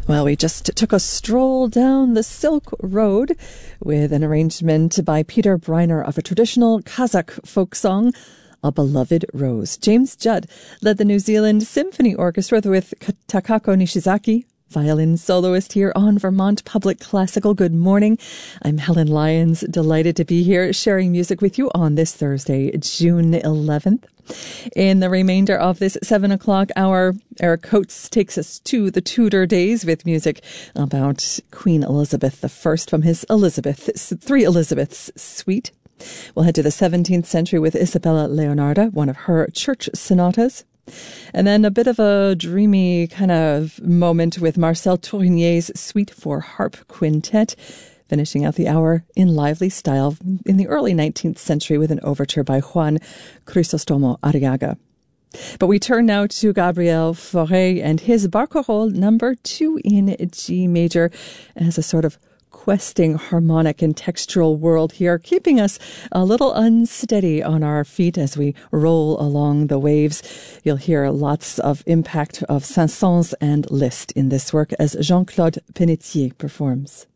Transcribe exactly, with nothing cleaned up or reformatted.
Well, we just took a stroll down the Silk Road with an arrangement by Peter Breiner of a traditional Kazakh folk song, A Beloved Rose. James Judd led the New Zealand Symphony Orchestra with Takako Nishizaki, violin soloist here on Vermont Public Classical. Good morning. I'm Helen Lyons, delighted to be here sharing music with you on this Thursday, June eleventh. In the remainder of this seven o'clock hour, Eric Coates takes us to the Tudor days with music about Queen Elizabeth the First from his Elizabeth, Three Elizabeths suite. We'll head to the seventeenth century with Isabella Leonarda, one of her church sonatas. And then a bit of a dreamy kind of moment with Marcel Tourinier's Suite for Harp Quintet, finishing out the hour in lively style in the early nineteenth century with an overture by Juan Crisostomo Arriaga. But we turn now to Gabriel Fauré and his Barcarolle number two in G major as a sort of questing harmonic and textural world here, keeping us a little unsteady on our feet as we roll along the waves. You'll hear lots of impact of Saint-Saëns and Liszt in this work as Jean-Claude Pennetier performs.